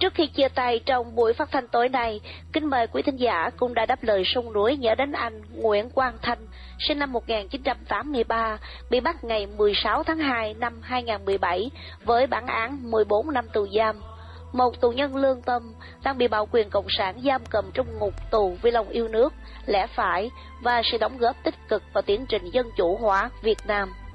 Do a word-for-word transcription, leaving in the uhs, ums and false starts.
Trước khi chia tay trong buổi phát thanh tối nay, kính mời quý thính giả cũng đã đáp lời sông núi nhớ đến anh Nguyễn Quang Thanh, sinh năm một nghìn chín trăm tám mươi ba, bị bắt ngày mười sáu tháng hai năm hai nghìn không trăm mười bảy với bản án mười bốn năm tù giam. Một tù nhân lương tâm đang bị bạo quyền cộng sản giam cầm trong ngục tù vì lòng yêu nước, lẽ phải và sự đóng góp tích cực vào tiến trình dân chủ hóa Việt Nam.